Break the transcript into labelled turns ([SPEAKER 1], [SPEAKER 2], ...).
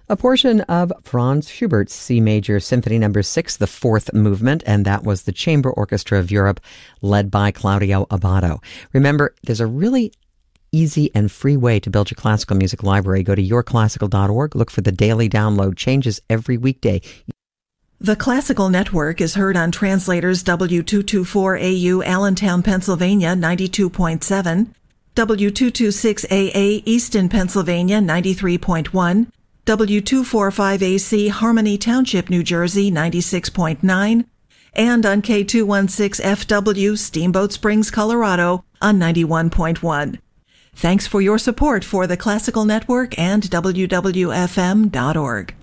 [SPEAKER 1] A portion of Franz Schubert's C Major Symphony No. 6, the fourth movement, and that was the Chamber Orchestra of Europe, led by Claudio Abbado. Remember, there's a really easy and free way to build your classical music library. Go to yourclassical.org, look for the daily download, changes every weekday.
[SPEAKER 2] The Classical Network is heard on Translators W224AU Allentown, Pennsylvania, 92.7, W226AA Easton, Pennsylvania, 93.1, W245AC Harmony Township, New Jersey, 96.9, and on K216FW Steamboat Springs, Colorado, on 91.1. Thanks for your support for the Classical Network and WWFM.org.